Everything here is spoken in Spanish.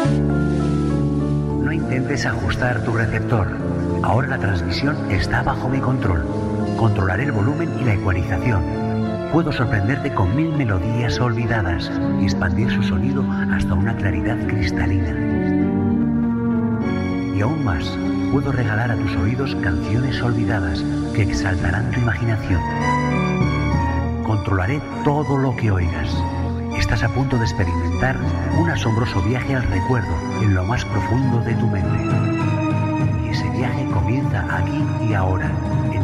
No intentes ajustar tu receptor. Ahora la transmisión está bajo mi control. Controlaré el volumen y la ecualización. Puedo sorprenderte con 1000 melodías olvidadas y expandir su sonido hasta una claridad cristalina. Y aún más, puedo regalar a tus oídos canciones olvidadas que exaltarán tu imaginación. Controlaré todo lo que oigas. Estás a punto de experimentar un asombroso viaje al recuerdo en lo más profundo de tu mente. Y ese viaje comienza aquí y ahora,